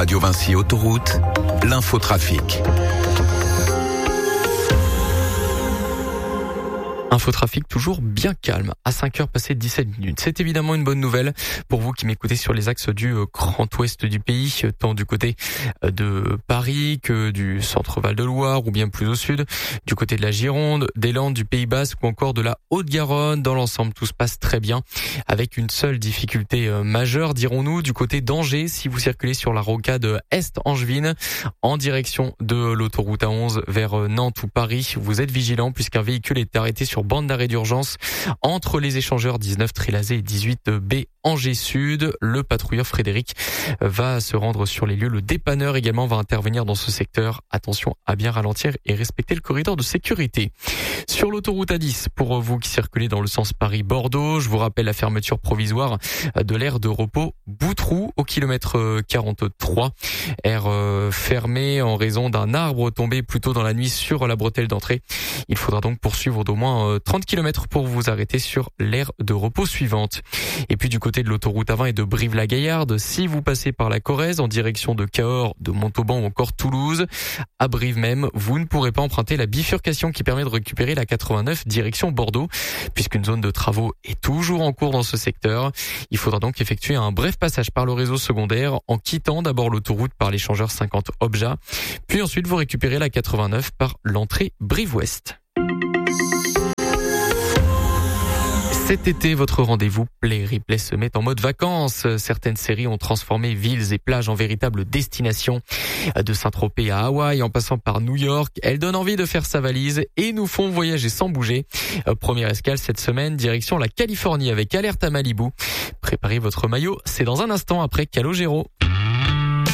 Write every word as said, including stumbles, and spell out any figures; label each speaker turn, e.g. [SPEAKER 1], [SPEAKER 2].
[SPEAKER 1] Radio Vinci Autoroute, l'infotrafic.
[SPEAKER 2] Infotrafic toujours bien calme, à cinq heures passées dix-sept minutes. C'est évidemment une bonne nouvelle pour vous qui m'écoutez sur les axes du grand ouest du pays, tant du côté de Paris que du centre Val-de-Loire ou bien plus au sud, du côté de la Gironde, des Landes, du Pays Basque ou encore de la Haute-Garonne. Dans l'ensemble, tout se passe très bien, avec une seule difficulté majeure, dirons-nous, du côté d'Angers, si vous circulez sur la rocade Est-Angevine, en direction de l'autoroute A onze vers Nantes ou Paris. Vous êtes vigilants puisqu'un véhicule est arrêté sur bande d'arrêt d'urgence entre les échangeurs dix-neuf Trilazé et dix-huit B Angers Sud. Le patrouilleur Frédéric va se rendre sur les lieux. Le dépanneur également va intervenir dans ce secteur. Attention à bien ralentir et respecter le corridor de sécurité. Sur l'autoroute A dix, pour vous qui circulez dans le sens Paris-Bordeaux, je vous rappelle la fermeture provisoire de l'aire de repos Boutroux au kilomètre quarante-trois. Aire fermée en raison d'un arbre tombé plus tôt dans la nuit sur la bretelle d'entrée. Il faudra donc poursuivre d'au moins trente kilomètres pour vous arrêter sur l'aire de repos suivante. Et puis du côté de l'autoroute A vingt et de Brive-la-Gaillarde, si vous passez par la Corrèze en direction de Cahors, de Montauban ou encore Toulouse, à Brive même, vous ne pourrez pas emprunter la bifurcation qui permet de récupérer la quatre-vingt-neuf direction Bordeaux, puisqu'une zone de travaux est toujours en cours dans ce secteur. Il faudra donc effectuer un bref passage par le réseau secondaire en quittant d'abord l'autoroute par l'échangeur cinquante Obja, puis ensuite vous récupérez la quatre-vingt-neuf par l'entrée Brive-Ouest. Cet été, votre rendez-vous Play Replay se met en mode vacances. Certaines séries ont transformé villes et plages en véritables destinations. De Saint-Tropez à Hawaï, en passant par New York, elles donnent envie de faire sa valise et nous font voyager sans bouger. Première escale cette semaine, direction la Californie avec Alerte à Malibu. Préparez votre maillot, c'est dans un instant après Calogero.